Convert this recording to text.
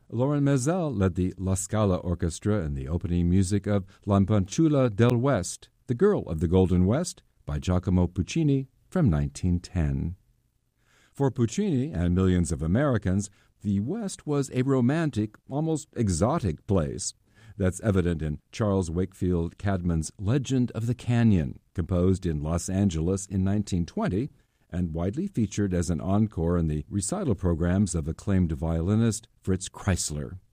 Lauren Mazel led the La Scala Orchestra in the opening music of L'Ampantula del West, The Girl of the Golden West, by Giacomo Puccini from 1910. For Puccini and millions of Americans, the West was a romantic, almost exotic place. That's evident in Charles Wakefield Cadman's Legend of the Canyon, composed in Los Angeles in 1920, and widely featured as an encore in the recital programs of acclaimed violinist Fritz Kreisler.